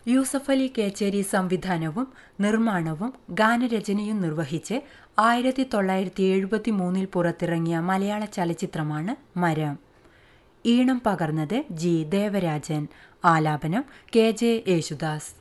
യൂസഫ് അലി കേച്ചേരി സംവിധാനവും നിർമ്മാണവും ഗാനരചനയും നിർവഹിച്ച് 1973 പുറത്തിറങ്ങിയ മലയാള ചലച്ചിത്രമാണ് മരം. ഈണം പകർന്നത് ജി ദേവരാജൻ, ആലാപനം കെ ജെ യേശുദാസ്.